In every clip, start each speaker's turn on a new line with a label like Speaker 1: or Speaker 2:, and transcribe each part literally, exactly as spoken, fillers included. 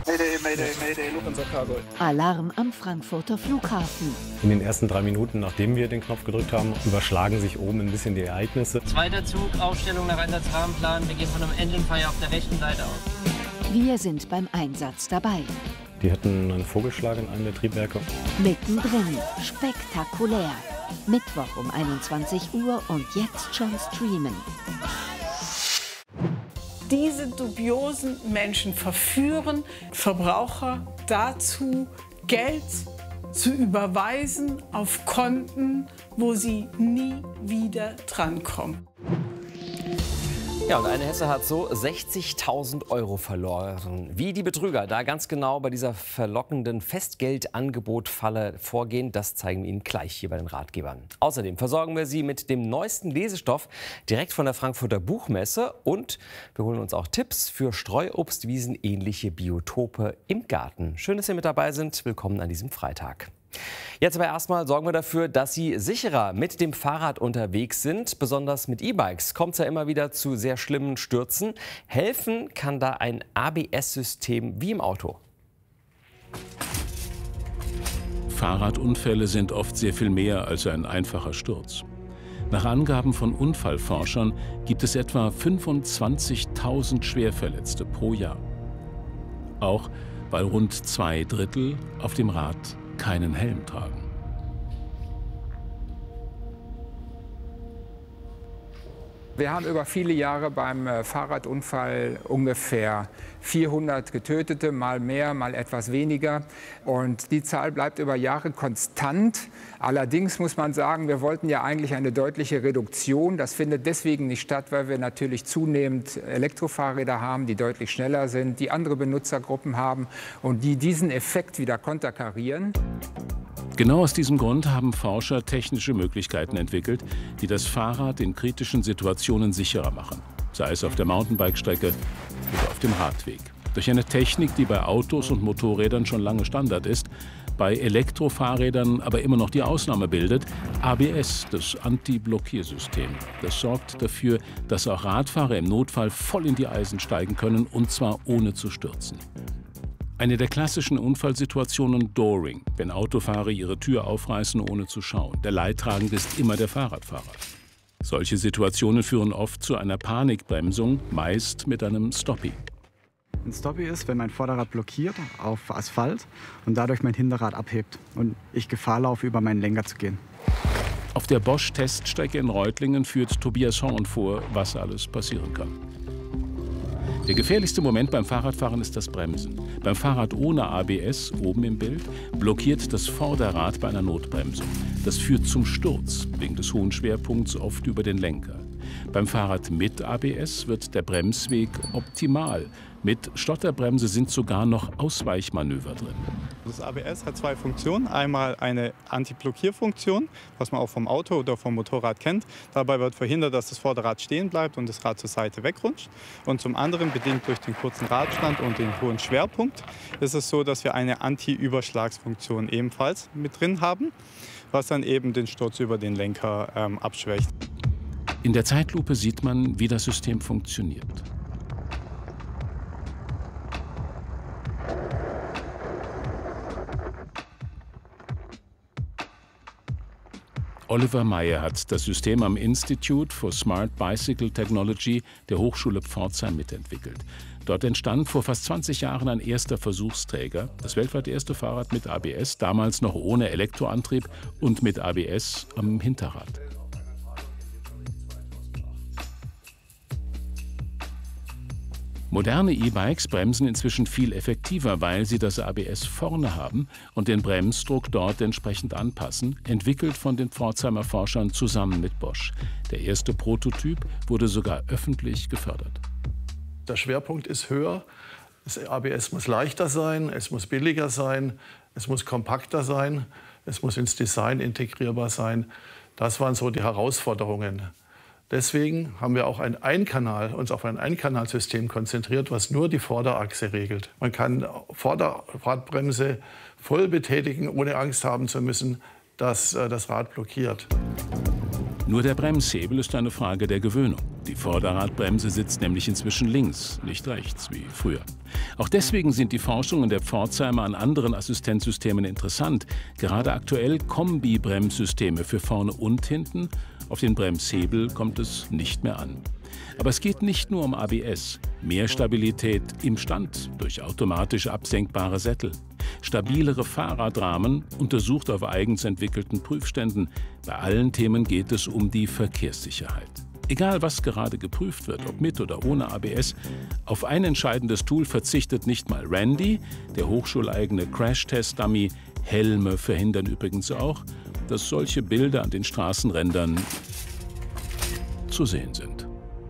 Speaker 1: Mayday, Mayday, Mayday, Lufthansa Cargo.
Speaker 2: Alarm am Frankfurter Flughafen.
Speaker 3: In den ersten drei Minuten, nachdem wir den Knopf gedrückt haben, überschlagen sich oben ein bisschen die Ereignisse.
Speaker 4: Zweiter Zug, Aufstellung nach Einsatzrahmenplan. Wir gehen von einem Engine Fire auf der rechten Seite aus.
Speaker 2: Wir sind beim Einsatz dabei.
Speaker 3: Die hatten einen Vogelschlag in einem der Triebwerke.
Speaker 2: Mittendrin, spektakulär. Mittwoch um einundzwanzig Uhr und jetzt schon streamen.
Speaker 5: Diese dubiosen Menschen verführen Verbraucher dazu, Geld zu überweisen auf Konten, wo sie nie wieder drankommen.
Speaker 6: Ja, und eine Hesse hat so sechzigtausend Euro verloren. Wie die Betrüger da ganz genau bei dieser verlockenden Festgeldangebot-Falle vorgehen, das zeigen wir Ihnen gleich hier bei den Ratgebern. Außerdem versorgen wir Sie mit dem neuesten Lesestoff direkt von der Frankfurter Buchmesse und wir holen uns auch Tipps für Streuobstwiesen ähnliche Biotope im Garten. Schön, dass Sie mit dabei sind. Willkommen an diesem Freitag. Jetzt aber erstmal sorgen wir dafür, dass Sie sicherer mit dem Fahrrad unterwegs sind. Besonders mit E-Bikes kommt es ja immer wieder zu sehr schlimmen Stürzen. Helfen kann da ein A B S-System wie im Auto.
Speaker 7: Fahrradunfälle sind oft sehr viel mehr als ein einfacher Sturz. Nach Angaben von Unfallforschern gibt es etwa fünfundzwanzigtausend Schwerverletzte pro Jahr. Auch weil rund zwei Drittel auf dem Rad keinen Helm tragen.
Speaker 8: Wir haben über viele Jahre beim Fahrradunfall ungefähr vierhundert Getötete, mal mehr, mal etwas weniger. Und die Zahl bleibt über Jahre konstant. Allerdings muss man sagen, wir wollten ja eigentlich eine deutliche Reduktion. Das findet deswegen nicht statt, weil wir natürlich zunehmend Elektrofahrräder haben, die deutlich schneller sind, die andere Benutzergruppen haben und die diesen Effekt wieder konterkarieren.
Speaker 7: Genau aus diesem Grund haben Forscher technische Möglichkeiten entwickelt, die das Fahrrad in kritischen Situationen sicherer machen, sei es auf der Mountainbike-Strecke oder auf dem Radweg. Durch eine Technik, die bei Autos und Motorrädern schon lange Standard ist, bei Elektrofahrrädern aber immer noch die Ausnahme bildet, A B S, das Anti-Blockiersystem. Das sorgt dafür, dass auch Radfahrer im Notfall voll in die Eisen steigen können, und zwar ohne zu stürzen. Eine der klassischen Unfallsituationen Dooring, wenn Autofahrer ihre Tür aufreißen, ohne zu schauen. Der Leidtragende ist immer der Fahrradfahrer. Solche Situationen führen oft zu einer Panikbremsung, meist mit einem Stoppie.
Speaker 9: Ein Stoppie ist, wenn mein Vorderrad blockiert auf Asphalt und dadurch mein Hinterrad abhebt und ich Gefahr laufe, über meinen Lenker zu gehen.
Speaker 7: Auf der Bosch-Teststrecke in Reutlingen führt Tobias Horn vor, was alles passieren kann. Der gefährlichste Moment beim Fahrradfahren ist das Bremsen. Beim Fahrrad ohne A B S, oben im Bild, blockiert das Vorderrad bei einer Notbremsung. Das führt zum Sturz, wegen des hohen Schwerpunkts oft über den Lenker. Beim Fahrrad mit A B S wird der Bremsweg optimal. Mit Stotterbremse sind sogar noch Ausweichmanöver drin.
Speaker 10: Das A B S hat zwei Funktionen. Einmal eine Anti-Blockierfunktion, was man auch vom Auto oder vom Motorrad kennt. Dabei wird verhindert, dass das Vorderrad stehen bleibt und das Rad zur Seite wegrutscht. Und zum anderen, bedingt durch den kurzen Radstand und den hohen Schwerpunkt, ist es so, dass wir eine Anti-Überschlagsfunktion ebenfalls mit drin haben, was dann eben den Sturz über den Lenker ähm, abschwächt.
Speaker 7: In der Zeitlupe sieht man, wie das System funktioniert. Oliver Meyer hat das System am Institute for Smart Bicycle Technology der Hochschule Pforzheim mitentwickelt. Dort entstand vor fast zwanzig Jahren ein erster Versuchsträger, das weltweit erste Fahrrad mit A B S, damals noch ohne Elektroantrieb und mit A B S am Hinterrad. Moderne E-Bikes bremsen inzwischen viel effektiver, weil sie das A B S vorne haben und den Bremsdruck dort entsprechend anpassen, entwickelt von den Pforzheimer Forschern zusammen mit Bosch. Der erste Prototyp wurde sogar öffentlich gefördert.
Speaker 11: Der Schwerpunkt ist höher. Das A B S muss leichter sein, es muss billiger sein, es muss kompakter sein, es muss ins Design integrierbar sein. Das waren so die Herausforderungen. Deswegen haben wir auch ein Einkanal, uns auf ein Einkanalsystem konzentriert, was nur die Vorderachse regelt. Man kann Vorderradbremse voll betätigen, ohne Angst haben zu müssen, dass äh, das Rad blockiert.
Speaker 7: Nur der Bremshebel ist eine Frage der Gewöhnung. Die Vorderradbremse sitzt nämlich inzwischen links, nicht rechts, wie früher. Auch deswegen sind die Forschungen der Pforzheimer an anderen Assistenzsystemen interessant. Gerade aktuell Kombi-Bremssysteme für vorne und hinten. Auf den Bremshebel kommt es nicht mehr an. Aber es geht nicht nur um A B S. Mehr Stabilität im Stand durch automatisch absenkbare Sättel. Stabilere Fahrradrahmen, untersucht auf eigens entwickelten Prüfständen. Bei allen Themen geht es um die Verkehrssicherheit. Egal, was gerade geprüft wird, ob mit oder ohne A B S, auf ein entscheidendes Tool verzichtet nicht mal Randy, der hochschuleigene Crash-Test-Dummy. Helme verhindern übrigens auch, dass solche Bilder an den Straßenrändern zu sehen sind.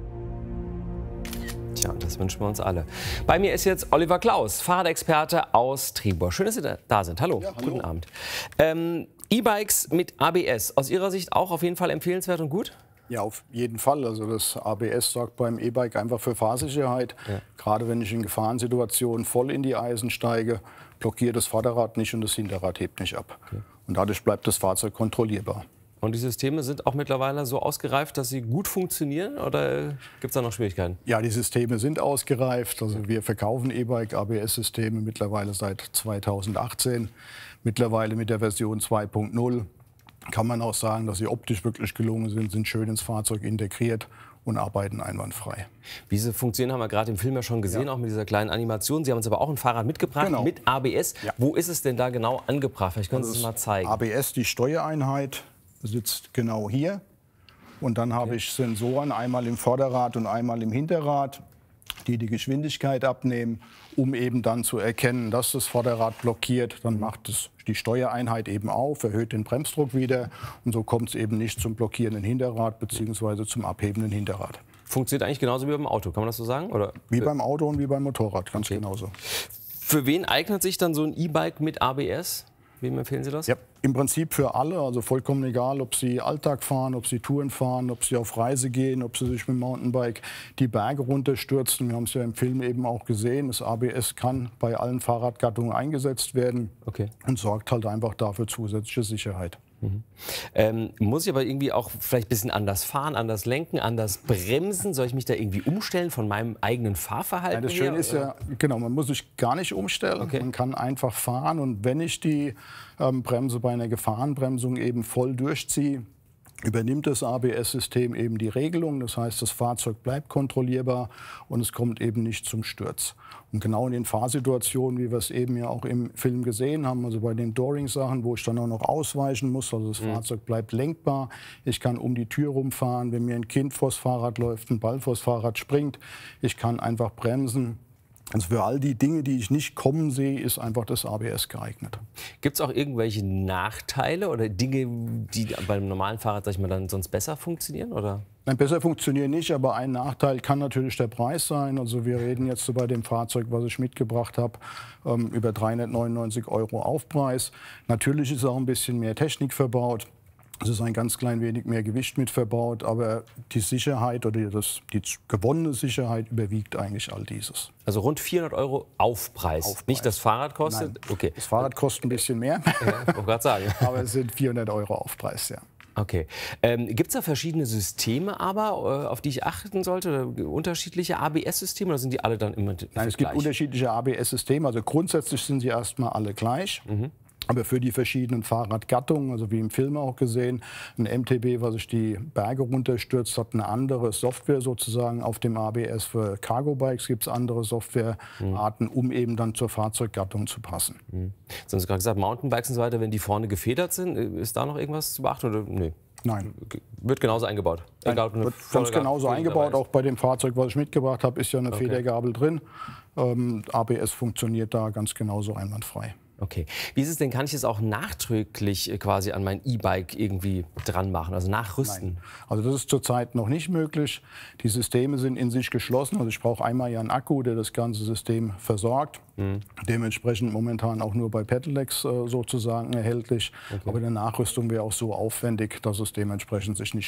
Speaker 6: Tja, das wünschen wir uns alle. Bei mir ist jetzt Oliver Klaus, Fahrradexperte aus Tribur. Schön, dass Sie da sind. Hallo, ja, hallo. Guten Abend. Ähm, E-Bikes mit A B S, aus Ihrer Sicht auch auf jeden Fall empfehlenswert und gut?
Speaker 1: Ja, auf jeden Fall. Also das A B S sorgt beim E-Bike einfach für Fahrsicherheit. Ja. Gerade wenn ich in Gefahrensituationen voll in die Eisen steige, blockiert das Vorderrad nicht und das Hinterrad hebt nicht ab. Okay. Und dadurch bleibt das Fahrzeug kontrollierbar.
Speaker 6: Und die Systeme sind auch mittlerweile so ausgereift, dass sie gut funktionieren, oder gibt es da noch Schwierigkeiten?
Speaker 1: Ja, die Systeme sind ausgereift. Also wir verkaufen E-Bike-A B S-Systeme mittlerweile seit zweitausendachtzehn. Mittlerweile mit der Version zwei Punkt null kann man auch sagen, dass sie optisch wirklich gelungen sind, sind schön ins Fahrzeug integriert und arbeiten einwandfrei.
Speaker 6: Wie sie funktionieren, haben wir gerade im Film ja schon gesehen, ja. Auch mit dieser kleinen Animation. Sie haben uns aber auch ein Fahrrad mitgebracht, genau, mit A B S. Ja. Wo ist es denn da genau angebracht? Vielleicht können Sie es mal zeigen.
Speaker 1: A B S, die Steuereinheit, sitzt genau hier. Und dann habe okay. ich Sensoren, einmal im Vorderrad und einmal im Hinterrad, die die Geschwindigkeit abnehmen, um eben dann zu erkennen, dass das Vorderrad blockiert. Dann macht es die Steuereinheit eben auf, erhöht den Bremsdruck wieder. Und so kommt es eben nicht zum blockierenden Hinterrad bzw. zum abhebenden Hinterrad.
Speaker 6: Funktioniert eigentlich genauso wie beim Auto, kann man das so sagen? Oder?
Speaker 1: Wie beim Auto und wie beim Motorrad, ganz okay. genauso.
Speaker 6: Für wen eignet sich dann so ein E-Bike mit A B S? Wem empfehlen Sie das?
Speaker 1: Ja, im Prinzip für alle, also vollkommen egal, ob Sie Alltag fahren, ob Sie Touren fahren, ob Sie auf Reise gehen, ob Sie sich mit dem Mountainbike die Berge runterstürzen. Wir haben es ja im Film eben auch gesehen, das A B S kann bei allen Fahrradgattungen eingesetzt werden, okay, und sorgt halt einfach dafür zusätzliche Sicherheit.
Speaker 6: Mhm. Ähm, muss ich aber irgendwie auch vielleicht ein bisschen anders fahren, anders lenken, anders bremsen? Soll ich mich da irgendwie umstellen von meinem eigenen Fahrverhalten?
Speaker 1: Ja, das Schöne ist ja, genau, man muss sich gar nicht umstellen. Okay. Man kann einfach fahren, und wenn ich die ähm, Bremse bei einer Gefahrenbremsung eben voll durchziehe, übernimmt das A B S-System eben die Regelung. Das heißt, das Fahrzeug bleibt kontrollierbar und es kommt eben nicht zum Sturz. Und genau in den Fahrsituationen, wie wir es eben ja auch im Film gesehen haben, also bei den Dooring-Sachen, wo ich dann auch noch ausweichen muss, also das mhm. Fahrzeug bleibt lenkbar. Ich kann um die Tür rumfahren, wenn mir ein Kind vors Fahrrad läuft, ein Ball vors Fahrrad springt. Ich kann einfach bremsen. Also für all die Dinge, die ich nicht kommen sehe, ist einfach das A B S geeignet.
Speaker 6: Gibt es auch irgendwelche Nachteile oder Dinge, die beim normalen Fahrrad, sag ich mal, dann sonst besser funktionieren? Oder?
Speaker 1: Nein, besser funktionieren nicht, aber ein Nachteil kann natürlich der Preis sein. Also wir reden jetzt so bei dem Fahrzeug, was ich mitgebracht habe, ähm, über dreihundertneunundneunzig Euro Aufpreis. Natürlich ist auch ein bisschen mehr Technik verbaut. Es ist ein ganz klein wenig mehr Gewicht mit verbaut, aber die Sicherheit oder das, die gewonnene Sicherheit überwiegt eigentlich all dieses.
Speaker 6: Also rund vierhundert Euro Aufpreis. Aufpreis. Nicht das Fahrrad kostet?
Speaker 1: Nein, okay. Das Fahrrad kostet ein bisschen mehr.
Speaker 6: Ja, ich wollte gerade sagen.
Speaker 1: Aber es sind vierhundert Euro Aufpreis, ja.
Speaker 6: Okay. Ähm, Gibt es da verschiedene Systeme aber, äh, auf die ich achten sollte? Oder unterschiedliche A B S-Systeme, oder sind die alle dann immer gleich?
Speaker 1: Nein, es gibt unterschiedliche A B S-Systeme. Also grundsätzlich sind sie erstmal alle gleich. Mhm. Aber für die verschiedenen Fahrradgattungen, also wie im Film auch gesehen, ein M T B, was sich die Berge runterstürzt, hat eine andere Software sozusagen auf dem A B S. Für Cargo-Bikes gibt es andere Softwarearten, um eben dann zur Fahrzeuggattung zu passen.
Speaker 6: Mhm. Sie haben gerade gesagt, Mountainbikes und so weiter, wenn die vorne gefedert sind, ist da noch irgendwas zu beachten? Oder? Nee.
Speaker 1: Nein.
Speaker 6: Wird genauso eingebaut?
Speaker 1: Egal, Nein, wird ganz genauso eingebaut. Auch bei dem Fahrzeug, was ich mitgebracht habe, ist ja eine okay. Federgabel drin. Ähm, A B S funktioniert da ganz genauso einwandfrei.
Speaker 6: Okay. Wie ist es denn, kann ich es auch nachträglich quasi an mein E-Bike irgendwie dran machen, also nachrüsten?
Speaker 1: Nein. Also das ist zurzeit noch nicht möglich. Die Systeme sind in sich geschlossen. Also ich brauche einmal ja einen Akku, der das ganze System versorgt. Mhm. Dementsprechend momentan auch nur bei Pedelecs äh, sozusagen erhältlich. Okay. Aber die Nachrüstung wäre auch so aufwendig, dass es dementsprechend sich nicht